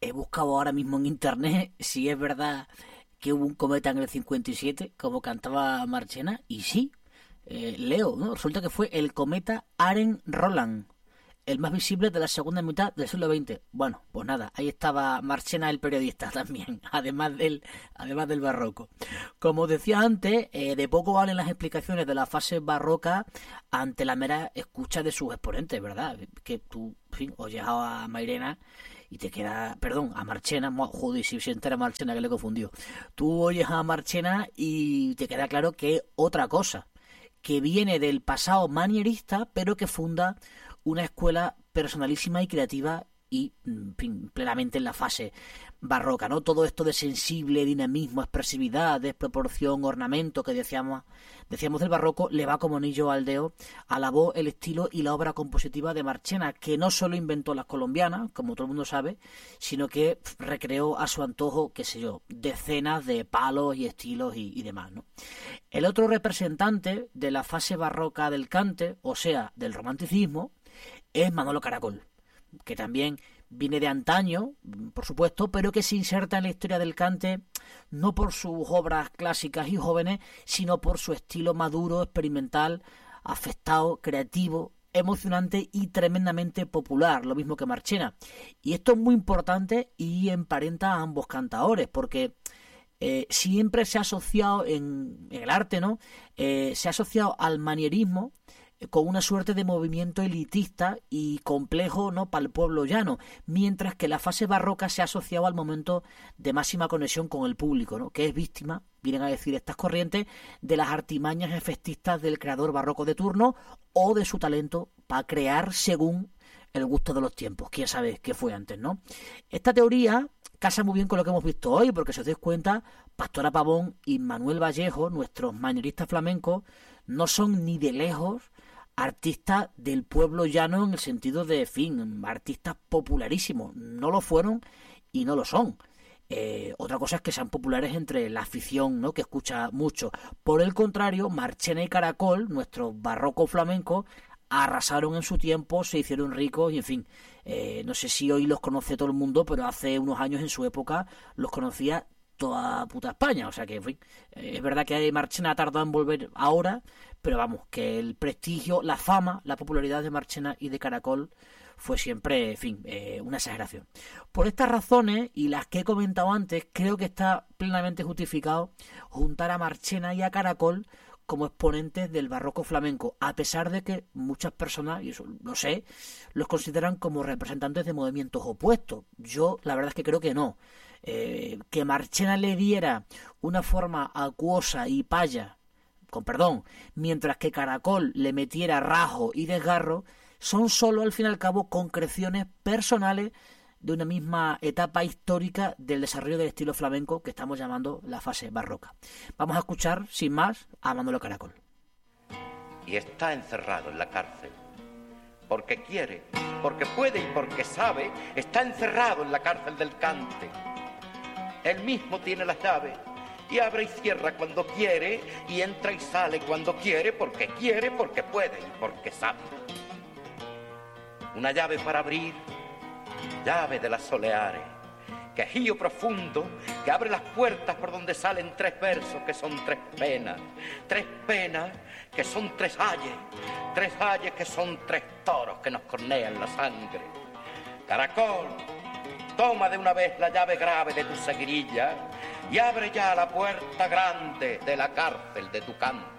he buscado ahora mismo en internet si es verdad que hubo un cometa en el 57, como cantaba Marchena, y sí, leo, ¿no? Resulta que fue el cometa Aren-Roland, el más visible de la segunda mitad del siglo XX. Bueno, pues nada, ahí estaba Marchena, el periodista, también, además del barroco. Como decía antes, de poco valen las explicaciones de la fase barroca ante la mera escucha de sus exponentes, ¿verdad? Que tú, en fin, oyes a Mairena y te queda, perdón, a Marchena, joder, si se entera Marchena, que le he confundido. Tú oyes a Marchena y te queda claro que es otra cosa, que viene del pasado manierista, pero que funda una escuela personalísima y creativa y plenamente en la fase barroca, ¿no? Todo esto de sensible, dinamismo, expresividad, desproporción, ornamento que decíamos del barroco, le va como anillo al dedo a la voz, el estilo y la obra compositiva de Marchena, que no solo inventó las colombianas, como todo el mundo sabe, sino que recreó a su antojo, qué sé yo, decenas de palos y estilos y demás, ¿no? El otro representante de la fase barroca del cante, o sea, del romanticismo, es Manolo Caracol, que también viene de antaño, por supuesto, pero que se inserta en la historia del cante no por sus obras clásicas y jóvenes, sino por su estilo maduro, experimental, afectado, creativo, emocionante y tremendamente popular, lo mismo que Marchena. Y esto es muy importante y emparenta a ambos cantaores, porque siempre se ha asociado en el arte, ¿no? Se ha asociado al manierismo con una suerte de movimiento elitista y complejo, ¿no?, para el pueblo llano, mientras que la fase barroca se ha asociado al momento de máxima conexión con el público, ¿no?, que es víctima, vienen a decir estas corrientes, de las artimañas efectistas del creador barroco de turno o de su talento para crear según el gusto de los tiempos. Quién sabe qué fue antes, ¿no? Esta teoría casa muy bien con lo que hemos visto hoy, porque si os dais cuenta, Pastora Pavón y Manuel Vallejo, nuestros manieristas flamencos, no son ni de lejos artistas del pueblo llano en el sentido de, fin, artistas popularísimos. No lo fueron y no lo son. Otra cosa es que sean populares entre la afición, ¿no?, que escucha mucho. Por el contrario, Marchena y Caracol, nuestros barrocos flamencos, arrasaron en su tiempo, se hicieron ricos y, en fin, no sé si hoy los conoce todo el mundo, pero hace unos años en su época los conocía toda puta España. O sea que, en fin, es verdad que Marchena ha tardado en volver ahora, pero vamos, que el prestigio, la fama, la popularidad de Marchena y de Caracol fue siempre, en fin, una exageración. Por estas razones y las que he comentado antes, creo que está plenamente justificado juntar a Marchena y a Caracol como exponentes del barroco flamenco, a pesar de que muchas personas, y eso lo sé, los consideran como representantes de movimientos opuestos. Yo la verdad es que creo que no. Que Marchena le diera una forma acuosa y paya, con perdón, mientras que Caracol le metiera rajo y desgarro, son solo al fin y al cabo concreciones personales de una misma etapa histórica del desarrollo del estilo flamenco que estamos llamando la fase barroca. Vamos a escuchar, sin más, a Manolo Caracol. Y está encerrado en la cárcel, porque quiere, porque puede y porque sabe, está encerrado en la cárcel del cante. Él mismo tiene las llaves, y abre y cierra cuando quiere, y entra y sale cuando quiere, porque puede y porque sabe. Una llave para abrir, llave de las soleares, quejío profundo que abre las puertas por donde salen tres versos que son tres penas que son tres ayes que son tres toros que nos cornean la sangre. Caracol, toma de una vez la llave grave de tu seguirilla y abre ya la puerta grande de la cárcel de tu canto.